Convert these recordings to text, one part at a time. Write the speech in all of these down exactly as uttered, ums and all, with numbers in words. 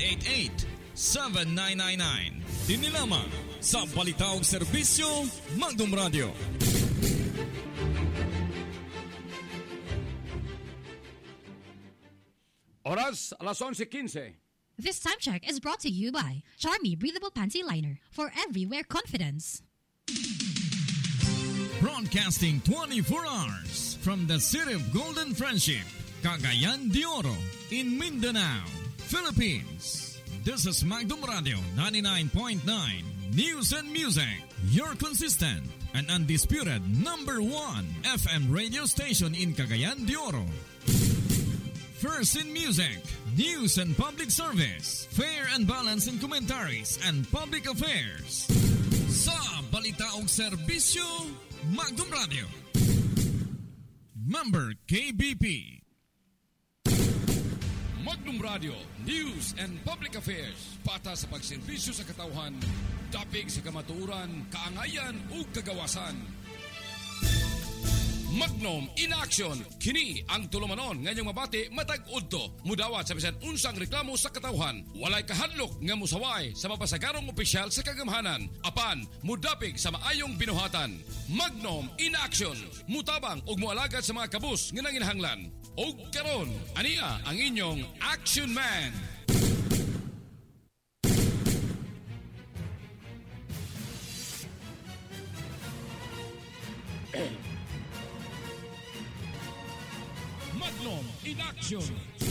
eight eight, seven nine nine nine. Dinilama sa Balitaog Serbisyo, Magnum Radio. Oras, alas onse quince. This time check is brought to you by Charmy Breathable Panty Liner for everywhere confidence. Broadcasting twenty-four hours from the city of Golden Friendship, Cagayan de Oro, in Mindanao, Philippines. This is Magnum Radio ninety-nine point nine News and Music, your consistent and undisputed number one F M radio station in Cagayan de Oro. First in music, news and public service, fair and balanced in commentaries and public affairs. Sa Balitaog Serbisyo, Magnum Radio. Member K B P. Magnum Radio, News and Public Affairs. Pata sa pagserbisyo sa katawhan, dapig sa kamatuoran, kaangayan ug kagawasan. Magnum in action. Kini ang tulumanon ngayong mabati matag udto. Mudawat sa bisan unsang reklamo sa katawhan. Walay kahadlok nga musaway sa mapasagarong opisyal sa kagamhanan. Apan mudapig sa maayong binuhatan. Magnum in action. Mutabang ug moalagad sa mga kabus nga nanginahanglan. Og karon, ania ang inyong Action Man. Magnum in action.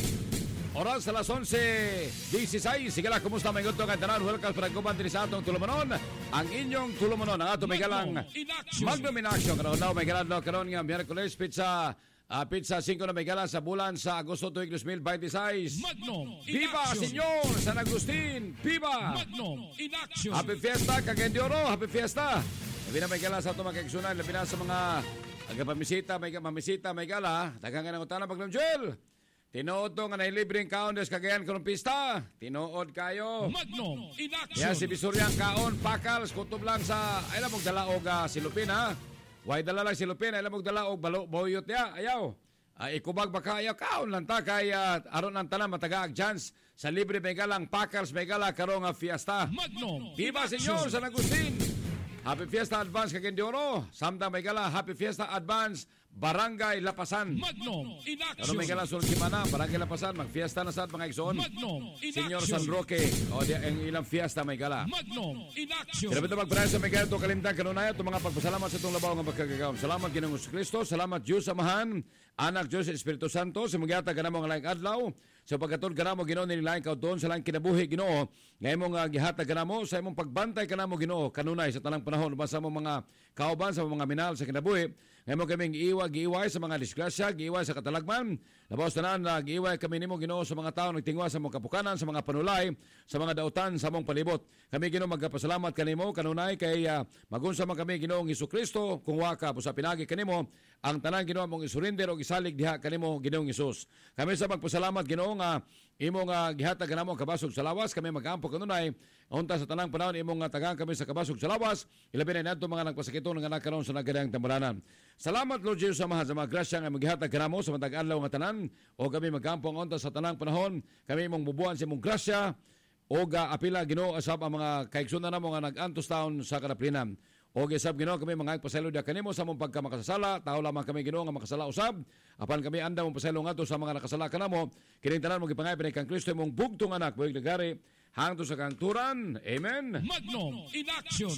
Oras alas onse dieciséis. Sige lang, kumusta may gusto ng tanan? Welcome para kumantin sa atong tulumanon. Ang inyong tulumanon, ang atong may galang Magnum in action. Karoon daw may galang no, karoon nga Miyerkules pizza. Uh, pizza five na may gala sa bulan sa Agosto two thousand twenty-six. Magnum in Viva, action. Senyor San Agustin! Viva! Magnum in action. Happy Fiesta, Cagayan de Oro! Happy Fiesta! Labi na may gala sa ito mga kaigsunan. Labi na sa mga agapamisita, may mamisita, may gala. Daghang nga ng utana, Magnum Joel. Tinuod to nga na libreng kaon des Cagayan karong pista. Tinuod kayo. Magnum in action. Yan si Bisuryang kaon, pakals, kutob lang sa, ay lang mong dalaog uh, silupin ha. Way dala lang silupin, ay lang mong dalaog balo, boyot ya, ayaw. Uh, ikubag baka ayaw, kaon lang ta, kay uh, aron ang tanan matagaag chance sa libre may galang pakals, may gala karong uh, fiesta. Magnum Viva in Senyor action. San Agustin! Happy Fiesta Advance Cagayan de Oro. Samtang may gala, Happy Fiesta Advance Barangay Lapasan. Magnum in action. Ano may gala sulong simana, Barangay Lapasan, mag-fiesta na sa mga igsoon. Magnum in Senyor action. San Roque, o di ang ilang fiesta may gala. Magnum in action. Kaya ito magparaya sa may gala ito kalimtang kanunaya, ito mga pagpasalamat sa itong labaw ng pagkagagawin. Salamat Ginoong Kristo, salamat Diyos Amahan, Anak Diyos Espiritu Santo, sa magyata ka na mga laing adlaw, sa pagkatod ka na mo Ginoo nililaing kauton sa lang kinabuhi Ginoo, ngayon mong uh, gihatag ka na mo, sa imong pagbantay ka na mo Ginoo, kanunay sa tanang panahon, basta mo mga kauban sa mga minal sa kinabuhi, ngayon mo kaming giiwa, giiway sa mga disgrasya, giiway sa katalagman, labaw tanan na giiway kami nimo Ginoo sa mga tao nagtingwa sa mga kapukanan, sa mga panulay, sa mga dautan sa mong palibot. Kami Ginoo magpasalamat kanimo kanunay kay uh, magunsa man kami Ginoong Hesukristo kung wa ka sa pinagi kanimo ang tanan Ginoo mong isurrender og isalig diha kanimo Ginoong Hesus. Kami sa magpasalamat Ginoo nga imong uh, gihatag kanamo kabasog sa lawas, kami magampo kanunay unta sa tanang panahon imong uh, tagang kami sa kabasog sa lawas, ilabi na nadto mga nagpasakito nga nagkaroon sa nagadang tambalanan. Salamat Lord Jesus sa mga sa mga grasya nga maghihatag kanamo sa matag adlaw nga tanan o kami magampo ang unta sa tanang panahon, kami imong bubuan sa imong grasya o uh, apila Ginoo asab ang mga kaigsunan namo nga nag-antos taon sa kanaplinan. O gisab Ginoo kami mga pasaylo dia kanimo sa mong pagkamakasasala, tao lamang kami Ginoo nga makasala usab. Apan kami anda mong pasaylo ngadto sa mga nakasala kanamo, kining tanan mong gipangay pinay kang Kristo imong bugtong anak, buhig nagari hangtod sa kangturan. Amen. Magnum in action.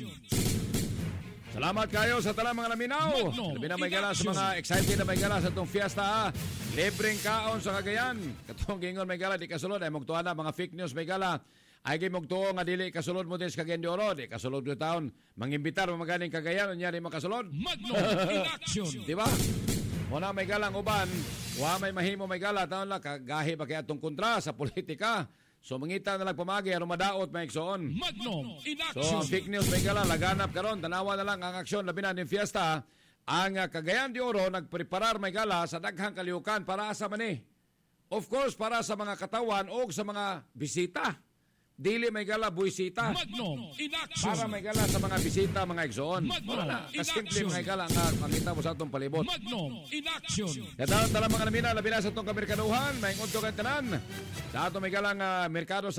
Salamat kayo sa talang mga naminaw. Magnum Labi na may in gala sa action. mga excited na may gala sa itong fiesta ha. Libreng kaon sa Cagayan. Katong gingon may gala di kasulod ay magtuan na mga fake news may gala. Ay kay magtuo nga dili kasulod mo din sa Cagayan de Oro, di kasulod do taon. Mangimbitar mo magaling Cagayan unya di makasulod. Magnum in action. Di ba? Muna may galang uban, wa may mahimo may gala taon la kagahi pa kay atong kontra sa politika. So mangita na lang pamagi aron madaot may igsoon. Magnum in So action. ang fake news may gala laganap karon, tanawa na lang ang aksyon labi na ning fiesta. Ang uh, Cagayan de Oro nagpreparar may gala sa daghang kalihukan para sa mani. Of course para sa mga katawan o sa mga bisita. Dili may gala buisita. Magnum in action. Para may gala sa mga bisita, mga igsoon. Magnum Wala na. in Kasimple action. mga gala nga pangita mo sa atong palibot. Magnum in action. Kaya tala mga namina, labi na sa itong kamerkaduhan, may unto kang tanan. Sa atong may galang uh, merkado sa